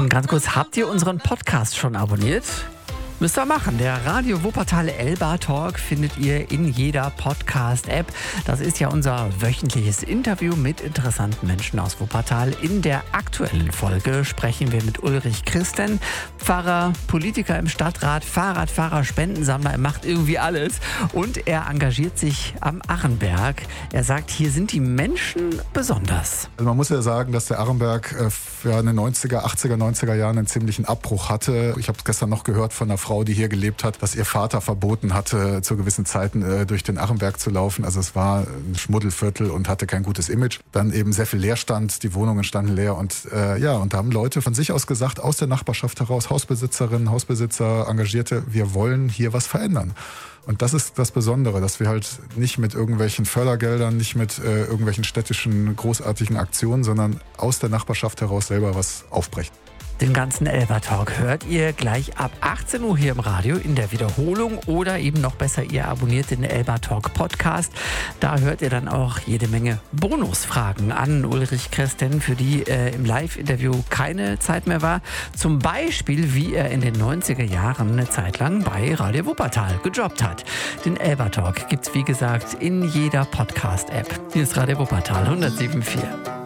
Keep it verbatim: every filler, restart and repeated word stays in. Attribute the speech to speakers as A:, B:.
A: Und ganz kurz, habt ihr unseren Podcast schon abonniert? Müsst ihr machen. Der Radio Wuppertal Elba Talk findet ihr in jeder Podcast-App. Das ist ja unser wöchentliches Interview mit interessanten Menschen aus Wuppertal. In der aktuellen Folge sprechen wir mit Ulrich Christen, Pfarrer, Politiker im Stadtrat, Fahrradfahrer, Spendensammler. Er macht irgendwie alles und er engagiert sich am Arrenberg. Er sagt, hier sind die Menschen besonders.
B: Also man muss ja sagen, dass der Arrenberg äh, ja in den neunziger, achtziger, neunziger Jahren einen ziemlichen Abbruch hatte. Ich habe es gestern noch gehört von einer Frau, die hier gelebt hat, dass ihr Vater verboten hatte, zu gewissen Zeiten äh, durch den Arrenberg zu laufen. Also es war ein Schmuddelviertel und hatte kein gutes Image. Dann eben sehr viel Leerstand, die Wohnungen standen leer und äh, ja, und da haben Leute von sich aus gesagt, aus der Nachbarschaft heraus, Hausbesitzerinnen, Hausbesitzer, Engagierte, wir wollen hier was verändern. Und das ist das Besondere, dass wir halt nicht mit irgendwelchen Fördergeldern, nicht mit äh, irgendwelchen städtischen großartigen Aktionen, sondern aus der Nachbarschaft heraus selber was aufbrechen.
A: Den ganzen Elba Talk hört ihr gleich ab achtzehn Uhr hier im Radio in der Wiederholung oder eben noch besser, ihr abonniert den Elba Talk Podcast. Da hört ihr dann auch jede Menge Bonusfragen an Ulrich Christen, für die äh, im Live-Interview keine Zeit mehr war. Zum Beispiel, wie er in den neunziger Jahren eine Zeit lang bei Radio Wuppertal gejobbt hat. Den Elba Talk gibt's wie gesagt in jeder Podcast-App. Hier ist Radio Wuppertal hundertsieben Komma vier.